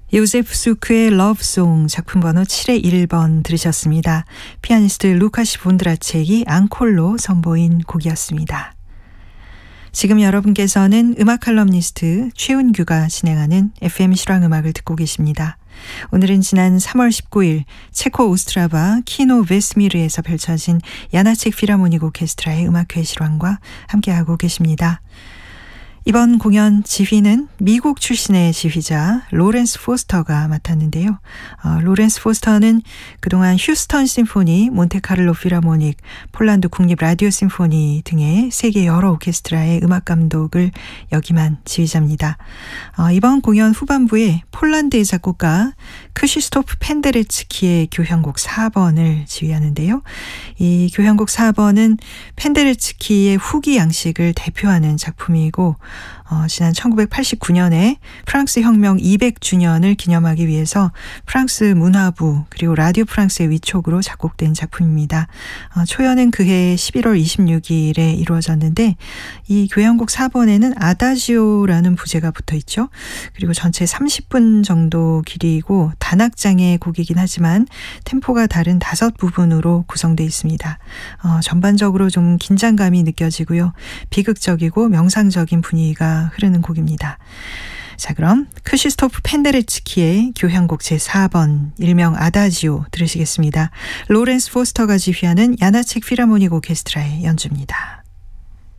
요제프 수크의 러브송 작품 번호 7-1번 들으셨습니다. 피아니스트 루카시 본드라첵이 앙콜로 선보인 곡이었습니다. 지금 여러분께서는 음악 칼럼니스트 최은규가 진행하는 FM 실황음악을 듣고 계십니다. 오늘은 지난 3월 19일 체코 오스트라바 키노 베스미르에서 펼쳐진 야나책 필하모닉 오케스트라의 음악회 실황과 함께하고 계십니다. 이번 공연 지휘는 미국 출신의 지휘자 로렌스 포스터가 맡았는데요. 로렌스 포스터는 그동안 휴스턴 심포니, 몬테카를로 필하모닉, 폴란드 국립 라디오 심포니 등의 세계 여러 오케스트라의 음악 감독을 역임한 지휘자입니다. 이번 공연 후반부에 폴란드의 작곡가 크시스토프 펜데레츠키의 교향곡 4번을 지휘하는데요. 이 교향곡 4번은 펜데레츠키의 후기 양식을 대표하는 작품이고 지난 1989년에 프랑스 혁명 200주년을 기념하기 위해서 프랑스 문화부 그리고 라디오 프랑스의 위촉으로 작곡된 작품입니다. 초연은 그해 11월 26일에 이루어졌는데 이 교향곡 4번에는 아다지오라는 부제가 붙어 있죠. 그리고 전체 30분 정도 길이고 단악장의 곡이긴 하지만 템포가 다른 5부분으로 구성되어 있습니다. 전반적으로 좀 긴장감이 느껴지고요. 비극적이고 명상적인 분위기가 흐르는 곡입니다. 자, 그럼 크시스토프 펜데레츠키의 교향곡 제4번 일명 아다지오 들으시겠습니다. 로렌스 포스터가 지휘하는 야나책 필하모닉 오케스트라의 연주입니다.